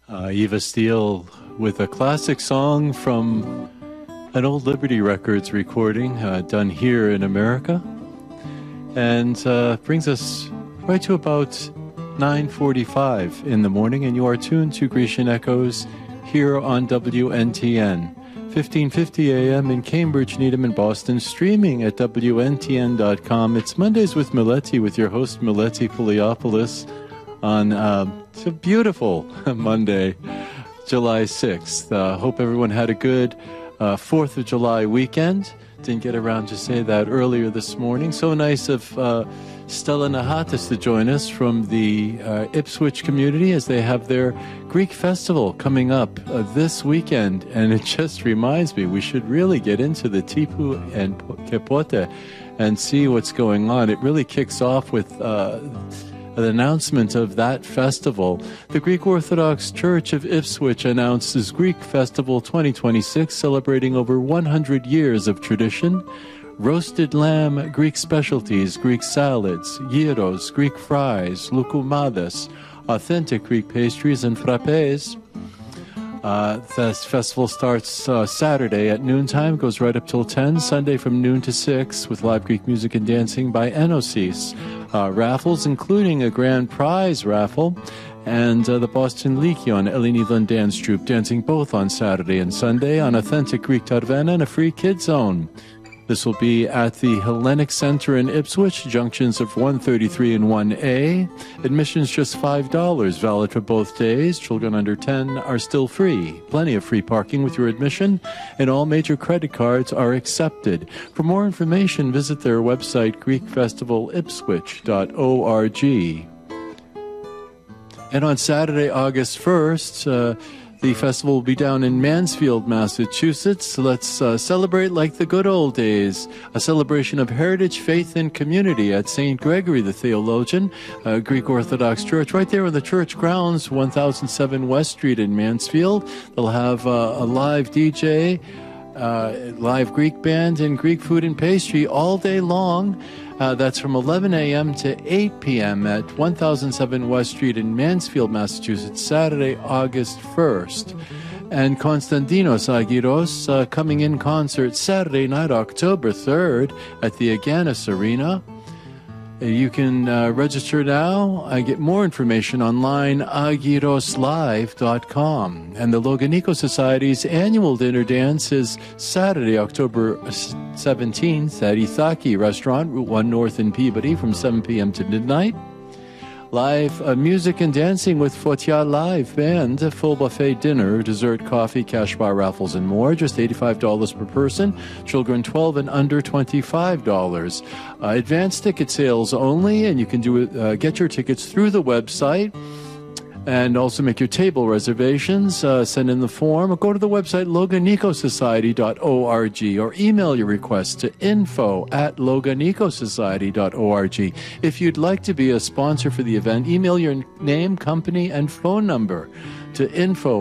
Eva Steele with a classic song from an old Liberty Records recording done here in America, and brings us right to about 9:45 in the morning, and you are tuned to Grecian Echoes here on WNTN. 1550 AM in Cambridge, Needham, and Boston, streaming at WNTN.com. It's Mondays with Mileti, with your host Mileti Poliopoulos, on it's a beautiful Monday, July 6th. Hope everyone had a good 4th of July weekend. Didn't get around to say that earlier this morning. So nice of Stella Nahatis to join us from the Ipswich community as they have their Greek festival coming up this weekend. And it just reminds me, we should really get into the Tipu and Kepote and see what's going on. It really kicks off with an announcement of that festival. The Greek Orthodox Church of Ipswich announces Greek Festival 2026, celebrating over 100 years of tradition. Roasted lamb, Greek specialties, Greek salads, gyros, Greek fries, loukoumades, authentic Greek pastries, and frappes. This festival starts Saturday at noontime, goes right up till 10, Sunday from noon to 6, with live Greek music and dancing by Enosis. Raffles, including a grand prize raffle, and the Boston Lyceon Elinidon Dance Troupe, dancing both on Saturday and Sunday on authentic Greek tarvena and a free kid zone. This will be at the Hellenic Center in Ipswich, junctions of 133 and 1A. Admission's just $5, valid for both days. Children under 10 are still free. Plenty of free parking with your admission, and all major credit cards are accepted. For more information, visit their website, greekfestivalipswich.org. And on Saturday, August 1st, the festival will be down in Mansfield, Massachusetts. Let's celebrate like the good old days. A celebration of heritage, faith, and community at St. Gregory the Theologian, Greek Orthodox Church, right there in the church grounds, 1007 West Street in Mansfield. They'll have a live DJ, live Greek band, and Greek food and pastry all day long. That's from 11 a.m. to 8 p.m. at 1007 West Street in Mansfield, Massachusetts, Saturday, August 1st. And Konstantinos Agiros coming in concert Saturday night, October 3rd at the Aganis Arena. You can register now. I get more information online, agiroslive.com. And the Loganiko Society's annual dinner dance is Saturday, October 17th at Ithaki Restaurant, Route 1 North in Peabody, from 7 p.m. to midnight. Live music and dancing with Fotia Live Band, a full buffet dinner, dessert, coffee, cash bar raffles, and more. Just $85 per person. Children 12 and under, $25. Advanced ticket sales only, and you can get your tickets through the website. And also make your table reservations, send in the form, or go to the website loganicosociety.org, or email your request to info@loganicosociety.org. If you'd like to be a sponsor for the event, email your name, company, and phone number to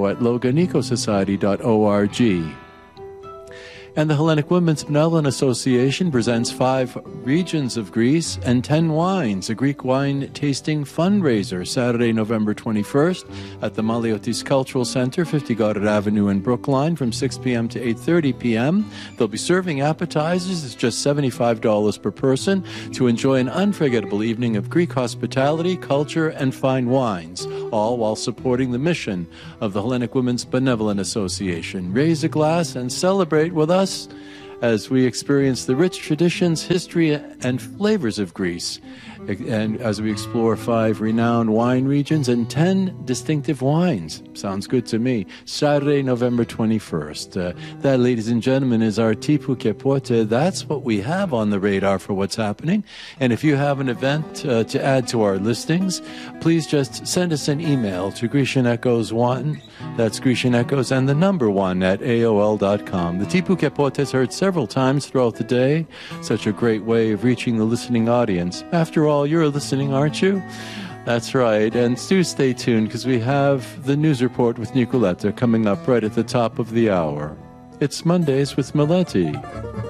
info@loganicosociety.org. And the Hellenic Women's Benevolent Association presents 5 regions of Greece and 10 wines, a Greek wine tasting fundraiser, Saturday, November 21st at the Maliotis Cultural Center, 50 Goddard Avenue in Brookline, from 6 p.m. to 8:30 p.m. They'll be serving appetizers. It's just $75 per person to enjoy an unforgettable evening of Greek hospitality, culture, and fine wines, all while supporting the mission of the Hellenic Women's Benevolent Association. Raise a glass and celebrate with us as we experience the rich traditions, history, and flavors of Greece, and as we explore 5 renowned wine regions and 10 distinctive wines. Sounds good to me. Saturday, November 21st. That, ladies and gentlemen, is our Tipu Kepote. That's what we have on the radar for what's happening. And if you have an event to add to our listings, please just send us an email to Grecian Echoes 1. That's Grecian Echoes and the number 1 at AOL.com. The Tipu Kepote is heard several times throughout the day. Such a great way of reaching the listening audience. After all, you're listening, aren't you? That's right. And do stay tuned, because we have the news report with Nicoletta coming up right at the top of the hour. It's Mondays with Mileti.